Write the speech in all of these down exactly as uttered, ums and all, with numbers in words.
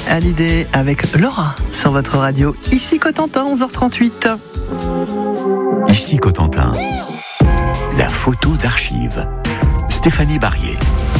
Hallyday avec Laura sur votre radio. Ici Cotentin, onze heures trente-huit. Ici Cotentin, la photo d'archives. Stéphanie Barrier.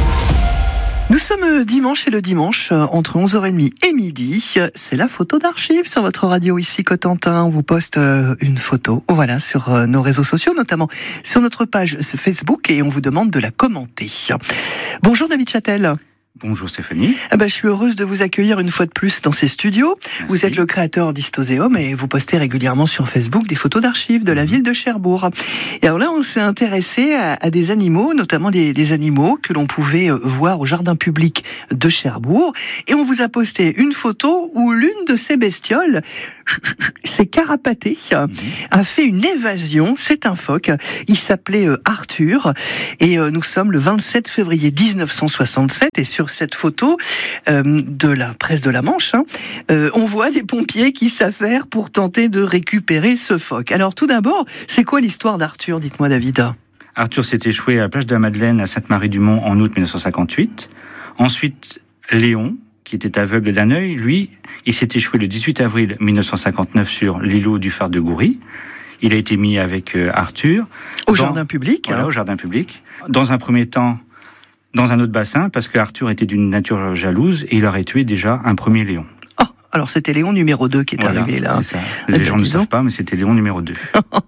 Nous sommes dimanche et le dimanche, entre onze heures trente et midi, c'est la photo d'archives sur votre radio ici Cotentin. On vous poste une photo, voilà, sur nos réseaux sociaux, notamment sur notre page Facebook, et on vous demande de la commenter. Bonjour David Châtel. Bonjour Stéphanie. Ah bah, je suis heureuse de vous accueillir une fois de plus dans ces studios. Merci. Vous êtes le créateur d'Histoséum et vous postez régulièrement sur Facebook des photos d'archives de la ville de Cherbourg. Et alors là, on s'est intéressé à, à des animaux, notamment des, des animaux que l'on pouvait voir au jardin public de Cherbourg. Et on vous a posté une photo où l'une de ces bestioles s'est carapatée, mmh. a fait une évasion. C'est un phoque. Il s'appelait Arthur. Et nous sommes le vingt-sept février dix-neuf cent soixante-sept. Et sur cette photo euh, de la presse de la Manche, hein, euh, on voit des pompiers qui s'affairent pour tenter de récupérer ce phoque. Alors tout d'abord, c'est quoi l'histoire d'Arthur ? Dites-moi David. Arthur s'est échoué à la plage de la Madeleine à Sainte-Marie-du-Mont en août dix-neuf cent cinquante-huit. Ensuite, Léon, qui était aveugle d'un œil, lui, il s'est échoué le dix-huit avril dix-neuf cent cinquante-neuf sur l'îlot du phare de Goury. Il a été mis avec euh, Arthur. Au dans, jardin public. Voilà, hein. au jardin public. Dans un premier temps, dans un autre bassin, parce que Arthur était d'une nature jalouse et il aurait tué déjà un premier lion. Oh, alors c'était Léon numéro deux qui est voilà, arrivé là. C'est ça. Les ah, gens ben, ne savent pas, mais c'était Léon numéro deux.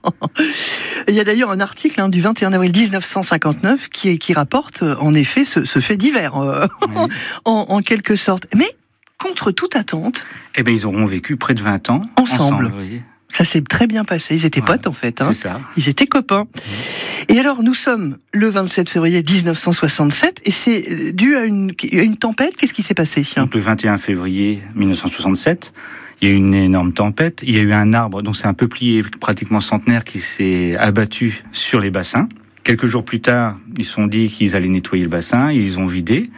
Il y a d'ailleurs un article hein, du vingt et un avril dix-neuf cent cinquante-neuf qui, qui rapporte en effet ce, ce fait divers, euh, oui. en, en quelque sorte. Mais contre toute attente... Eh bien, ils auront vécu près de vingt ans ensemble. ensemble oui. Ça s'est très bien passé. Ils étaient ouais, potes en fait. Hein. C'est ça. Ils étaient copains. Mmh. Et alors, nous sommes le vingt-sept février dix-neuf cent soixante-sept et c'est dû à une, à une tempête. Qu'est-ce qui s'est passé ? Donc, le vingt et un février dix-neuf cent soixante-sept, il y a eu une énorme tempête. Il y a eu un arbre, donc c'est un peuplier pratiquement centenaire qui s'est abattu sur les bassins. Quelques jours plus tard, ils se sont dit qu'ils allaient nettoyer le bassin. Ils ont vidé.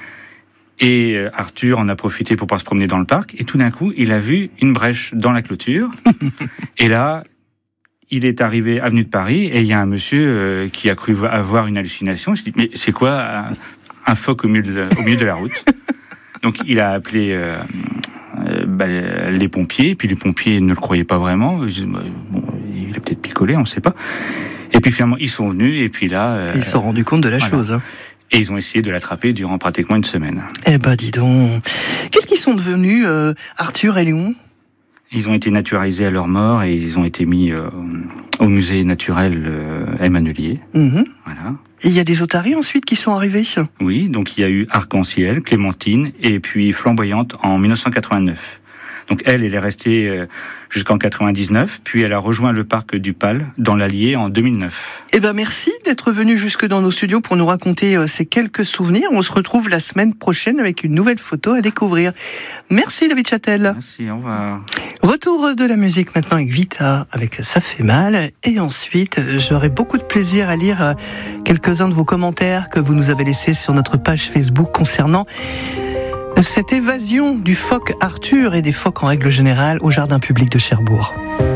Et Arthur en a profité pour pouvoir se promener dans le parc. Et tout d'un coup, il a vu une brèche dans la clôture. Et là, il est arrivé avenue de Paris et il y a un monsieur euh, qui a cru avoir une hallucination. Il s'est dit, mais c'est quoi un, un phoque au milieu, de, au milieu de la route ? Donc il a appelé euh, euh, bah, les pompiers. Et puis les pompiers ne le croyaient pas vraiment. Ils disaient, bon, il a peut-être picolé, on ne sait pas. Et puis finalement, ils sont venus. Et puis là... Euh, ils se sont rendus compte de la voilà. chose. Hein. Et ils ont essayé de l'attraper durant pratiquement une semaine. Eh ben, dis donc. Qu'est-ce qu'ils sont devenus, euh, Arthur et Léon ? Ils ont été naturalisés à leur mort et ils ont été mis euh, au musée naturel euh, Emmanuelier. Mmh. Voilà. Et il y a des otaries ensuite qui sont arrivés ? Oui, donc il y a eu Arc-en-Ciel, Clémentine et puis Flamboyante en dix-neuf cent quatre-vingt-neuf. Donc elle, elle est restée euh, jusqu'en quatre-vingt-dix-neuf, puis elle a rejoint le parc du Pal dans l'Allier en deux mille neuf. Eh ben merci d'être venu jusque dans nos studios pour nous raconter euh, ces quelques souvenirs. On se retrouve la semaine prochaine avec une nouvelle photo à découvrir. Merci David Châtel. Merci, au revoir. Retour de la musique maintenant avec Vita, avec Ça fait mal. Et ensuite, j'aurai beaucoup de plaisir à lire quelques-uns de vos commentaires que vous nous avez laissés sur notre page Facebook concernant cette évasion du phoque Arthur et des phoques en règle générale au jardin public de Cherbourg.